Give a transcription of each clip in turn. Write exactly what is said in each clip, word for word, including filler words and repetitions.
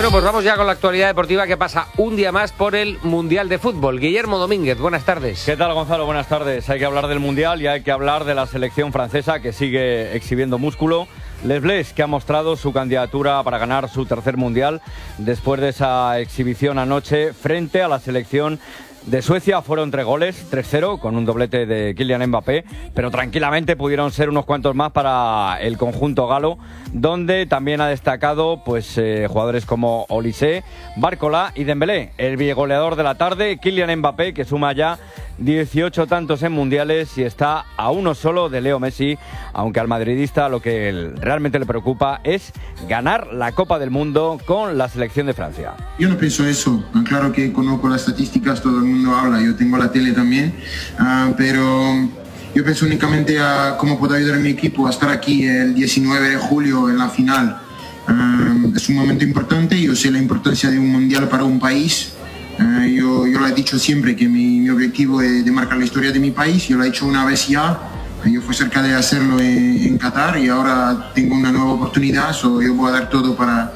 Bueno, pues vamos ya con la actualidad deportiva que pasa un día más por el Mundial de Fútbol. Guillermo Domínguez, buenas tardes. ¿Qué tal, Gonzalo? Buenas tardes. Hay que hablar del Mundial y hay que hablar de la selección francesa que sigue exhibiendo músculo. Les Bleus, que ha mostrado su candidatura para ganar su tercer Mundial después de esa exhibición anoche frente a la selección de Suecia. Fueron tres goles, tres cero, con un doblete de Kylian Mbappé, pero tranquilamente pudieron ser unos cuantos más para el conjunto galo, donde también ha destacado pues eh, jugadores como Olise, Barcola y Dembélé. El goleador de la tarde, Kylian Mbappé, que suma ya dieciocho tantos en mundiales y está a uno solo de Leo Messi, aunque al madridista lo que realmente le preocupa es ganar la Copa del Mundo con la selección de Francia. Yo no pienso eso, claro que conozco las estadísticas, todo el mundo habla, yo tengo la tele también, uh, pero yo pienso únicamente a cómo puedo ayudar a mi equipo a estar aquí el diecinueve de julio en la final. Uh, es un momento importante, yo sé la importancia de un mundial para un país. Uh, yo, yo lo he dicho siempre que mi, mi objetivo es de marcar la historia de mi país. Yo lo he hecho una vez ya, yo fui cerca de hacerlo en, en Qatar y ahora tengo una nueva oportunidad, so yo voy a dar todo para,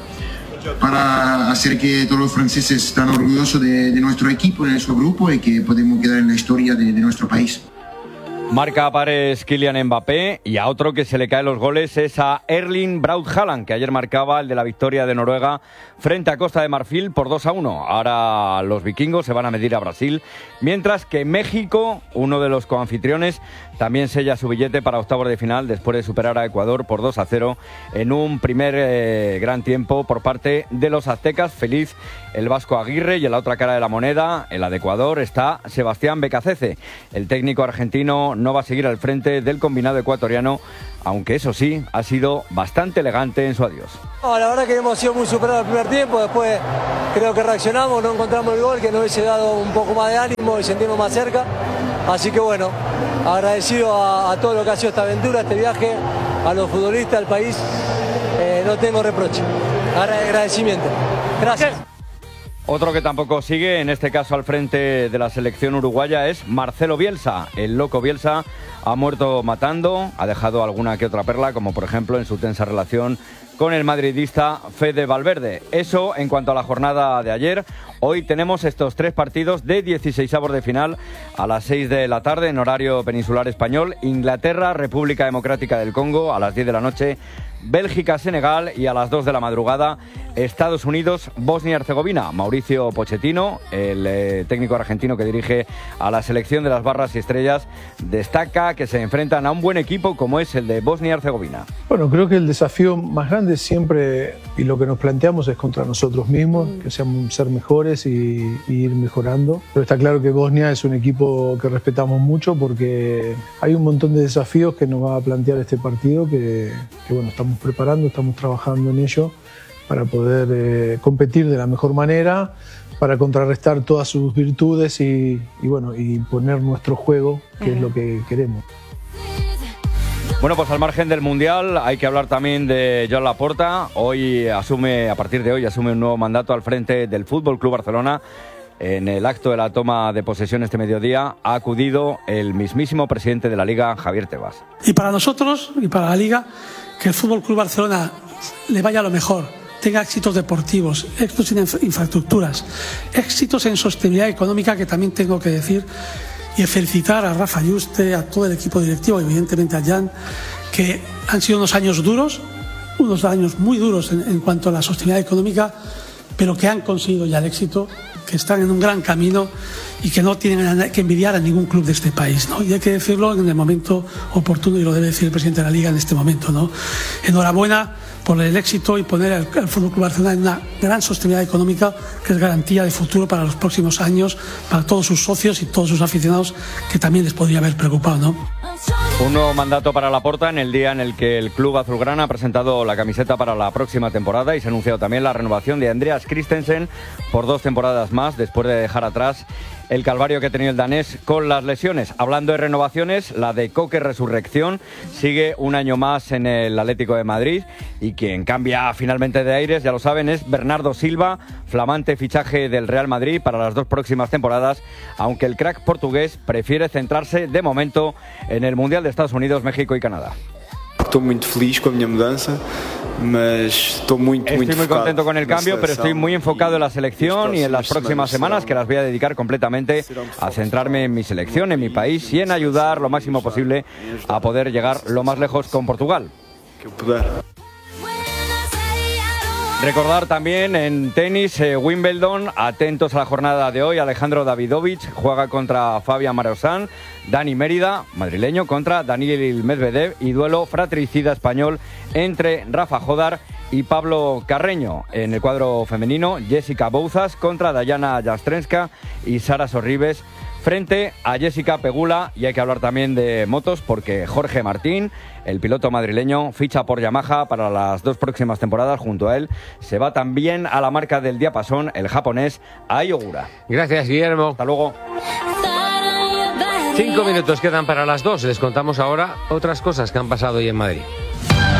para hacer que todos los franceses estén orgullosos de, de nuestro equipo, de nuestro grupo y que podemos quedar en la historia de, de nuestro país. Marca a pares Kylian Mbappé y a otro que se le caen los goles es a Erling Braut Haaland, que ayer marcaba el de la victoria de Noruega frente a Costa de Marfil por dos a uno. Ahora los vikingos se van a medir a Brasil, mientras que México, uno de los coanfitriones, también sella su billete para octavos de final después de superar a Ecuador por dos a cero en un primer eh, gran tiempo por parte de los aztecas. Feliz el Vasco Aguirre, y en la otra cara de la moneda, en la de Ecuador, está Sebastián Becacece. El técnico argentino no va a seguir al frente del combinado ecuatoriano, aunque eso sí, ha sido bastante elegante en su adiós. No, la verdad que hemos sido muy superados el primer tiempo, después creo que reaccionamos, no encontramos el gol, que nos hubiese dado un poco más de ánimo y sentimos más cerca. Así que bueno, agradecido a, a todo lo que ha sido esta aventura, este viaje, a los futbolistas, al país, eh, no tengo reproche, agradecimiento. Gracias. Otro que tampoco sigue, en este caso al frente de la selección uruguaya, es Marcelo Bielsa. El loco Bielsa ha muerto matando, ha dejado alguna que otra perla, como por ejemplo en su tensa relación con el madridista Fede Valverde. Eso en cuanto a la jornada de ayer. Hoy tenemos estos tres partidos de dieciseisavos de final a las seis de la tarde en horario peninsular español. Inglaterra, República Democrática del Congo a las diez de la noche. Bélgica, Senegal, y a las dos de la madrugada Estados Unidos, Bosnia y Herzegovina. Mauricio Pochettino, el eh, técnico argentino que dirige a la selección de las barras y estrellas, destaca que se enfrentan a un buen equipo como es el de Bosnia y Herzegovina. Bueno, creo que el desafío más grande siempre, y lo que nos planteamos, es contra nosotros mismos, que seamos ser mejores y, y ir mejorando. Pero está claro que Bosnia es un equipo que respetamos mucho porque hay un montón de desafíos que nos va a plantear este partido que, que bueno, estamos preparando, estamos trabajando en ello para poder eh, competir de la mejor manera, para contrarrestar todas sus virtudes y, y, bueno, y poner nuestro juego, que uh-huh. es lo que queremos. Bueno, pues al margen del Mundial hay que hablar también de Joan Laporta. Hoy asume, a partir de hoy, asume un nuevo mandato al frente del Fútbol Club Barcelona. En el acto de la toma de posesión este mediodía ha acudido el mismísimo presidente de la Liga, Javier Tebas. Y para nosotros y para la Liga, que el Fútbol Club Barcelona le vaya lo mejor, tenga éxitos deportivos, éxitos en infraestructuras, éxitos en sostenibilidad económica, que también tengo que decir, y felicitar a Rafa Yuste, a todo el equipo directivo, evidentemente a Jan, que han sido unos años duros, unos años muy duros en, en cuanto a la sostenibilidad económica, pero que han conseguido ya el éxito, que están en un gran camino y que no tienen que envidiar a ningún club de este país, ¿no? Y hay que decirlo en el momento oportuno, y lo debe decir el presidente de la Liga en este momento, ¿no? Enhorabuena por el éxito y poner al, al Fútbol Club Barcelona en una gran sostenibilidad económica, que es garantía de futuro para los próximos años, para todos sus socios y todos sus aficionados, que también les podría haber preocupado, ¿no? Un nuevo mandato para Laporta en el día en el que el club azulgrana ha presentado la camiseta para la próxima temporada, y se ha anunciado también la renovación de Andreas Christensen por dos temporadas más, después de dejar atrás el calvario que ha tenido el danés con las lesiones. Hablando de renovaciones, la de Coque Resurrección sigue un año más en el Atlético de Madrid, y quien cambia finalmente de aires, ya lo saben, es Bernardo Silva, flamante fichaje del Real Madrid para las dos próximas temporadas, aunque el crack portugués prefiere centrarse de momento en el Mundial de Estados Unidos, México y Canadá. estou muito feliz com a minha mudança, mas estou muito, Estoy muito muy contento con el cambio, pero estoy muy enfocado en la y selección y en las próximas semanas, que las voy a dedicar completamente a centrarme en mi selección, en mi país y en ayudar lo máximo posible a poder llegar lo más lejos con Portugal. que eu puder. Recordar también en tenis, eh, Wimbledon, atentos a la jornada de hoy. Alejandro Davidovich juega contra Fabián Marozsan, Dani Mérida, madrileño, contra Daniil Medvedev, y duelo fratricida español entre Rafa Jodar y Pablo Carreño. En el cuadro femenino, Jessica Bouzas contra Dayana Jastrenska y Sara Sorribes frente a Jessica Pegula. Y hay que hablar también de motos porque Jorge Martín, el piloto madrileño, ficha por Yamaha para las dos próximas temporadas. Junto a él se va también a la marca del diapasón el japonés Ai Ogura. Gracias, Guillermo. Hasta luego. Cinco minutos quedan para las dos. Les contamos ahora otras cosas que han pasado hoy en Madrid.